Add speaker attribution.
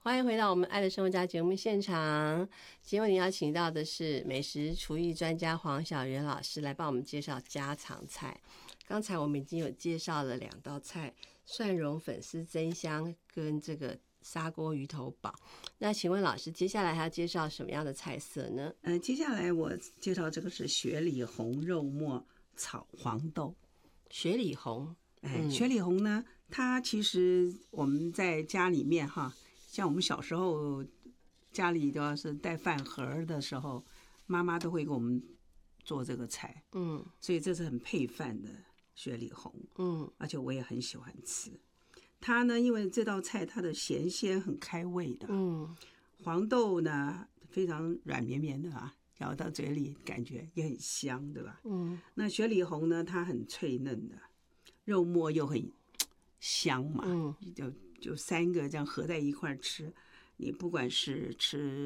Speaker 1: 欢迎回到我们爱的生活家节目现场。今天为您邀请到的是美食厨艺专家黄小媛老师来帮我们介绍家常菜。刚才我们已经有介绍了2道菜，蒜蓉粉丝蒸香跟这个砂锅鱼头煲。那请问老师，接下来还要介绍什么样的菜色呢？
Speaker 2: 接下来我介绍这个是雪里红肉末炒黄豆。
Speaker 1: 雪里红，
Speaker 2: 雪里红呢，它其实我们在家里面哈，像我们小时候家里都要是带饭盒的时候，妈妈都会给我们做这个菜，所以这是很配饭的雪里红，而且我也很喜欢吃。它呢，因为这道菜它的咸鲜很开胃的，黄豆呢非常软绵绵的啊，咬到嘴里感觉也很香，对吧？那雪里红呢，它很脆嫩的，肉末又很香嘛，就3个这样合在一块吃，你不管是吃